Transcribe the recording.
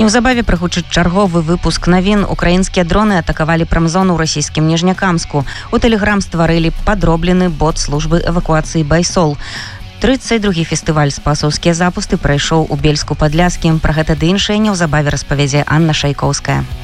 Неўзабаве прагучыць чарговы выпуск навін. Украінскія дроны атакавалі прамзону ў расійскім Ніжнякамску. У Тэлеграм стварылі падроблены бот службы эвакуацыі «Байсол». 32-гі фестываль «Спасаўскія запусты» прайшоў у Бельску-Падляскім. Пра гэта ды іншае неўзабаве распавядзе Анна Шайкоўская.